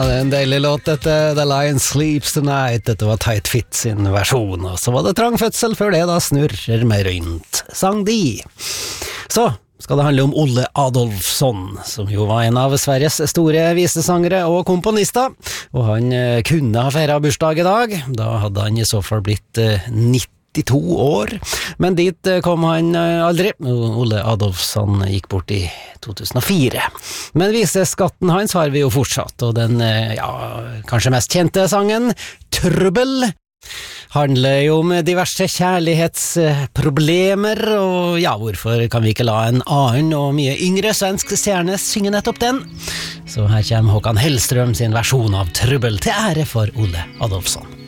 Det er en deilig låt dette, The Lion Sleeps Tonight. Dette var Tight Fit sin versjon, og så var det Trang fødsel før det da Snurrer meg rundt, sang de. Så skal det handle om Olle Adolphson, som jo var en av Sveriges store visesangere og komponister, og han kunne ha feiret bursdag i dag. Da hadde han i så fall blitt 92 år, men dit kom han aldri. Olle Adolphson gikk bort i 2004. Men viseskatten hans har vi jo fortsatt, og den, kanskje mest kjente sangen, Trøbbel, handler jo om diverse kjærlighetsproblemer, og hvorfor kan vi ikke la en annen og mye yngre svensk stjerne synge nettopp den? Så her kommer Håkan Hellstrøm sin versjon av Trøbbel til ære for Olle Adolphson.